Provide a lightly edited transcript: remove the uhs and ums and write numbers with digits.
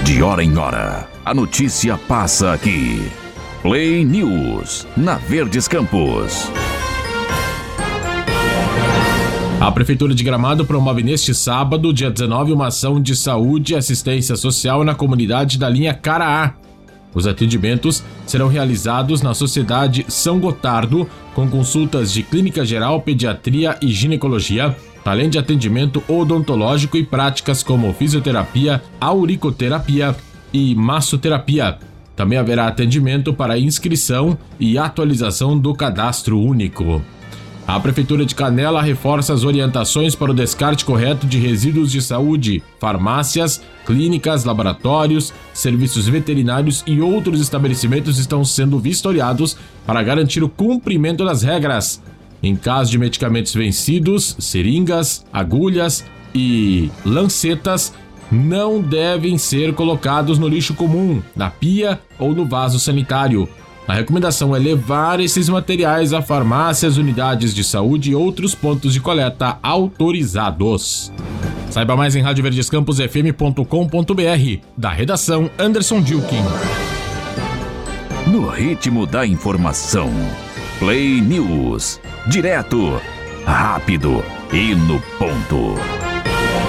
De hora em hora, a notícia passa aqui. Play News, na Verdes Campos. A Prefeitura de Gramado promove neste sábado, dia 19, uma ação de saúde e assistência social na comunidade da linha Caraá. Os atendimentos serão realizados na Sociedade São Gotardo, com consultas de clínica geral, pediatria e ginecologia, além de atendimento odontológico e práticas como fisioterapia, auriculoterapia e massoterapia. Também haverá atendimento para inscrição e atualização do cadastro único. A Prefeitura de Canela reforça as orientações para o descarte correto de resíduos de saúde, farmácias, clínicas, laboratórios, serviços veterinários e outros estabelecimentos estão sendo vistoriados para garantir o cumprimento das regras. Em caso de medicamentos vencidos, seringas, agulhas e lancetas não devem ser colocados no lixo comum, na pia ou no vaso sanitário. A recomendação é levar esses materiais a farmácias, unidades de saúde e outros pontos de coleta autorizados. Saiba mais em radioverdescamposfm.com.br. Da redação, Anderson Dilkin. No ritmo da informação. Play News. Direto, rápido e no ponto.